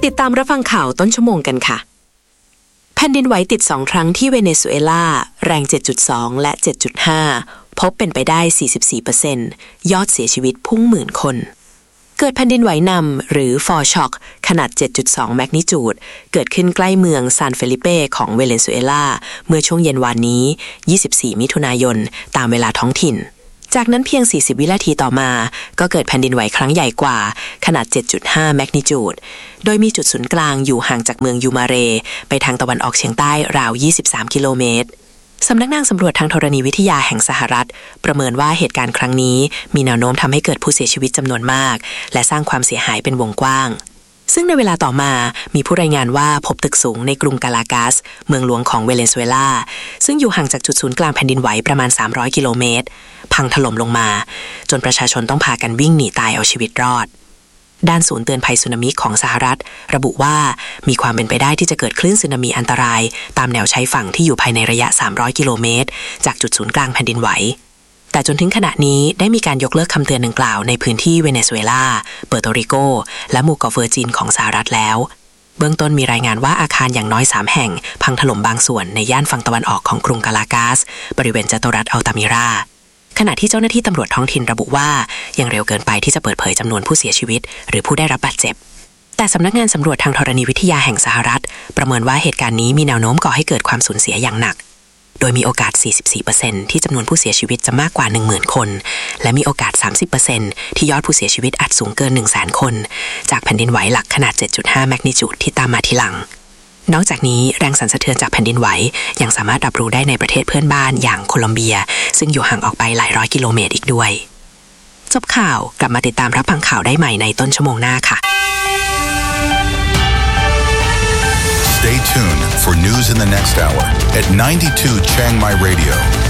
ติดตามรับฟังข่าวต้นชั่วโมงกันค่ะแผ่นดินไหวติด2ครั้งที่เวเนซุเอลาแรง 7.2 และ 7.5 พบเป็นไปได้ 44% ยอดเสียชีวิตพุ่งหมื่นคนเกิดแผ่นดินไหวนำหรือฟอร์ช็อกขนาด 7.2 แมกนิจูดเกิดขึ้นใกล้เมืองซานเฟลิเปของเวเนซุเอลาเมื่อช่วงเย็นวานนี้24มิถุนายนตามเวลาท้องถิ่นจากนั้นเพียง40วินาทีต่อมาก็เกิดแผ่นดินไหวครั้งใหญ่กว่าขนาด 7.5 แมกนิจูดโดยมีจุดศูนย์กลางอยู่ห่างจากเมืองยูมาเรไปทางตะวันออกเฉียงใต้ราว23กิโลเมตรสำนักงานสำรวจทางธรณีวิทยาแห่งสหรัฐประเมินว่าเหตุการณ์ครั้งนี้มีแนวโน้มทำให้เกิดผู้เสียชีวิตจำนวนมากและสร้างความเสียหายเป็นวงกว้างซึ่งในเวลาต่อมามีผู้รายงานว่าพบตึกสูงในกรุงกาลากาสเมืองหลวงของเวเนซุเอลาซึ่งอยู่ห่างจากจุดศูนย์กลางแผ่นดินไหวประมาณ300กิโลเมตรพังถล่มลงมาจนประชาชนต้องพากันวิ่งหนีตายเอาชีวิตรอดด้านศูนย์เตือนภัยสึนามิของสหรัฐระบุว่ามีความเป็นไปได้ที่จะเกิดคลื่นสึนามิอันตรายตามแนวชายฝั่งที่อยู่ภายในระยะ300กิโลเมตรจากจุดศูนย์กลางแผ่นดินไหวแต่จนถึงขณะนี้ได้มีการยกเลิกคำเตือนดังกล่าวในพื้นที่เวเนซุเอลาเปอร์โตริโกและหมู่เกาะเวอร์จินของสหรัฐแล้วเบื้องต้นมีรายงานว่าอาคารอย่างน้อย3แห่งพังถล่มบางส่วนในย่านฝั่งตะวันออกของกรุงกาลากาสบริเวณจัตุรัสอัลตามิราขณะที่เจ้าหน้าที่ตำรวจท้องถิ่นระบุว่ายังเร็วเกินไปที่จะเปิดเผยจำนวนผู้เสียชีวิตหรือผู้ได้รับบาดเจ็บแต่สำนักงานสำรวจทางธรณีวิทยาแห่งสหรัฐประเมินว่าเหตุการณ์นี้มีแนวโน้มก่อให้เกิดความสูญเสียอย่างหนักโดยมีโอกาส 44% ที่จำนวนผู้เสียชีวิตจะมากกว่า 10,000 คนและมีโอกาส 30% ที่ยอดผู้เสียชีวิตอาจสูงเกิน 100,000 คนจากแผ่นดินไหวหลักขนาด 7.5 แมกนิจูดที่ตามมาทีหลังนอกจากนี้แรงสั่นสะเทือนจากแผ่นดินไหวยังสามารถรับรู้ได้ในประเทศเพื่อนบ้านอย่างโคลอมเบียซึ่งอยู่ห่างออกไปหลายร้อยกิโลเมตรอีกด้วยจบข่าวกลับมาติดตามรับฟังข่าวได้ใหม่ในต้นชั่วโมงหน้าค่ะ Stay tuned for news in the next hour at 92 Chiang Mai Radio.